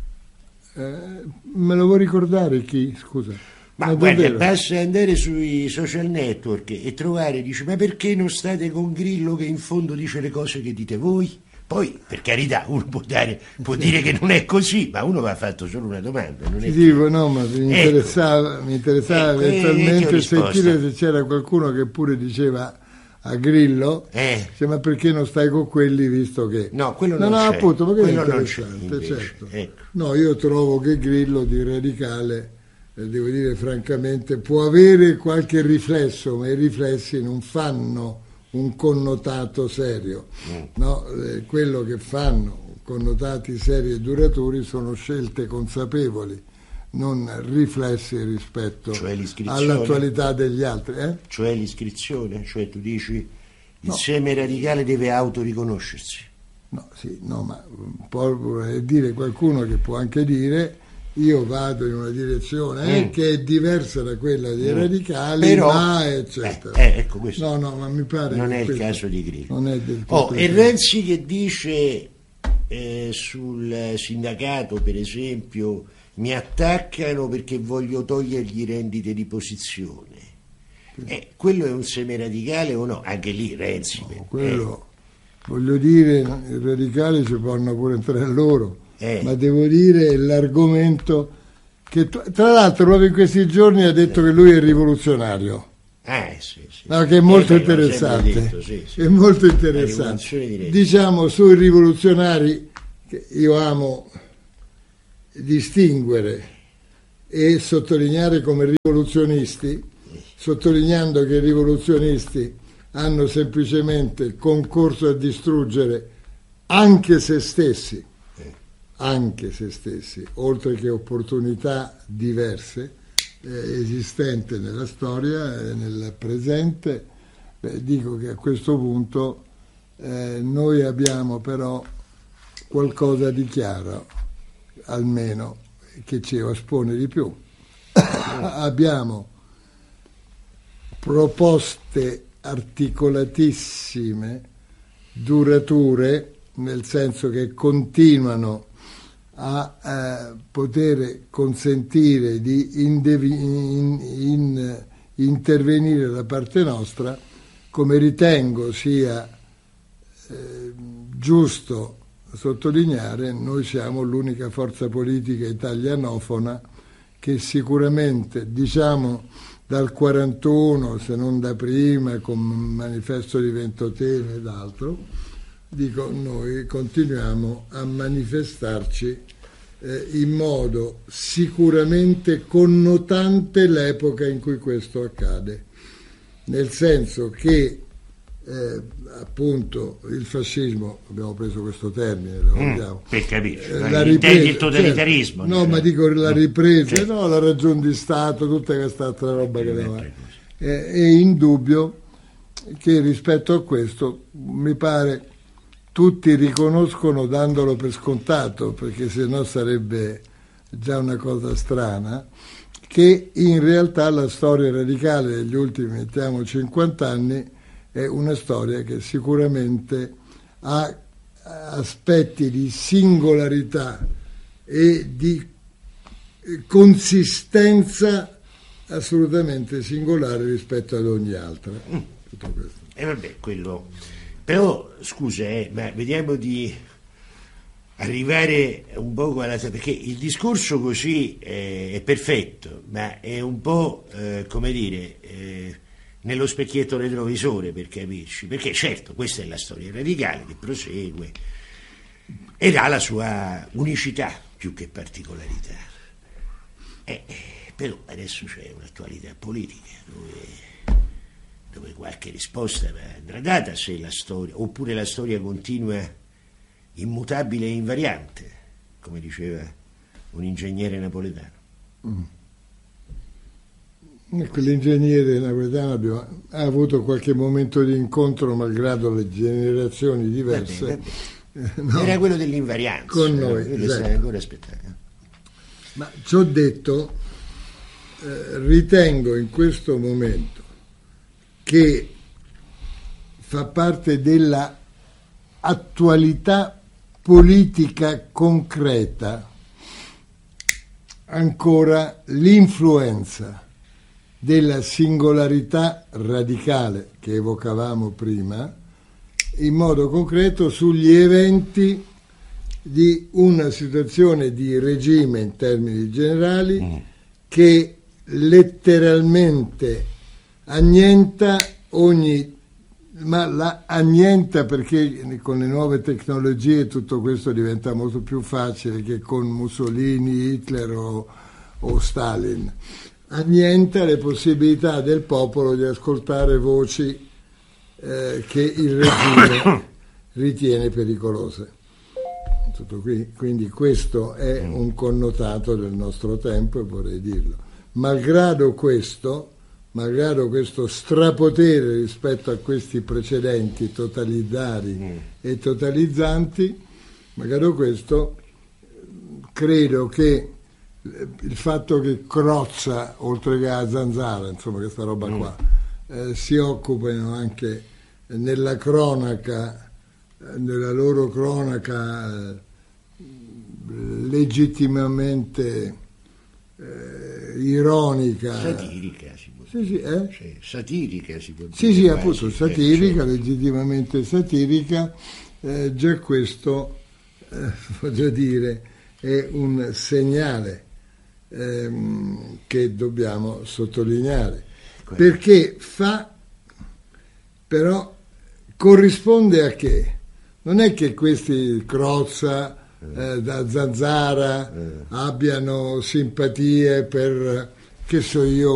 Me lo vuoi ricordare chi? Scusa. Ma guarda, basta andare sui social network e trovare, dice, ma perché non state con Grillo che in fondo dice le cose che dite voi? Poi, per carità, uno può dire che non è così, ma uno va fatto solo una domanda. Non è no, ma mi interessava eventualmente sentire se c'era qualcuno che pure diceva a Grillo, ma perché non stai con quelli visto che... No, quello non c'è. Appunto, ma che è quello interessante, non c'è, certo. Ecco. No, io trovo che Grillo di radicale, devo dire francamente, può avere qualche riflesso, ma i riflessi non fanno un connotato serio. No? Quello che fanno connotati seri e duraturi sono scelte consapevoli, non riflessi rispetto all'attualità degli altri. Cioè l'iscrizione? Cioè tu dici il seme radicale deve autoriconoscersi? No, sì, no, ma può dire qualcuno che può anche dire io vado in una direzione che è diversa da quella dei radicali, però, ma eccetera. Ecco, questo No, ma mi pare non che è il caso di Grillo. non è del tutto E Renzi che dice sul sindacato, per esempio, mi attaccano perché voglio togliergli rendite di posizione. Quello è un semiradicale o no? Anche lì Renzi. Quello, voglio dire, i radicali ci possono pure entrare loro, ma devo dire l'argomento che tra l'altro proprio in questi giorni ha detto che lui è rivoluzionario. Sì. No, che è molto interessante, detto, sì. È molto interessante. Diciamo sui rivoluzionari, che io amo distinguere e sottolineare come rivoluzionisti, sottolineando che i rivoluzionisti hanno semplicemente concorso a distruggere anche se stessi, oltre che opportunità diverse esistente nella storia e nel presente. Dico che a questo punto noi abbiamo però qualcosa di chiaro, almeno, che ci espone di più. Abbiamo proposte articolatissime, durature, nel senso che continuano a poter consentire di intervenire da parte nostra, come ritengo sia giusto sottolineare. Noi siamo l'unica forza politica italianofona che sicuramente, diciamo, dal 41, se non da prima, con Manifesto di Ventotene ed altro, dico, noi continuiamo a manifestarci in modo sicuramente connotante l'epoca in cui questo accade, nel senso che appunto il fascismo, abbiamo preso questo termine, per capire, la ripresa, il totalitarismo, certo. No, ma dico la ripresa, certo. No, la ragion di Stato, tutta questa altra roba che aveva. È indubbio che rispetto a questo, mi pare, tutti riconoscono, dandolo per scontato, perché sennò sarebbe già una cosa strana, che in realtà la storia radicale degli ultimi, mettiamo, 50 anni è una storia che sicuramente ha aspetti di singolarità e di consistenza assolutamente singolare rispetto ad ogni altra. Tutto questo. Quello. Però, scusa, ma vediamo di arrivare un po' alla... perché il discorso così è perfetto, ma è un po', come dire, nello specchietto retrovisore, per capirci, perché certo questa è la storia radicale che prosegue ed ha la sua unicità più che particolarità, però adesso c'è un'attualità politica dove qualche risposta andrà data, se la storia, oppure la storia continua immutabile e invariante, come diceva un ingegnere napoletano. Quell'ingegnere napoletano ha avuto qualche momento di incontro, malgrado le generazioni diverse. No, era quello dell'invarianza. Con noi. Esatto. Ancora aspettare. Ma ciò detto, ritengo in questo momento che fa parte della attualità politica concreta ancora l'influenza della singolarità radicale che evocavamo prima, in modo concreto sugli eventi di una situazione di regime in termini generali che letteralmente annienta annienta, perché con le nuove tecnologie tutto questo diventa molto più facile che con Mussolini, Hitler o Stalin. Annienta le possibilità del popolo di ascoltare voci che il regime ritiene pericolose. Tutto qui. Quindi questo è un connotato del nostro tempo, e vorrei dirlo. Malgrado questo strapotere rispetto a questi precedenti totalitari e totalizzanti, malgrado questo, credo che il fatto che Crozza, oltre che a Zanzara, insomma questa roba qua, si occupano anche nella cronaca, nella loro cronaca legittimamente ironica, satirica si può sì, dire. sì, Sì, satirica si può dire. sì, appunto, satirica, certo. legittimamente satirica, già questo, voglio dire, è un segnale che dobbiamo sottolineare, perché però corrisponde a che? Non è che questi Crozza, da Zanzara abbiano simpatie per, che so io,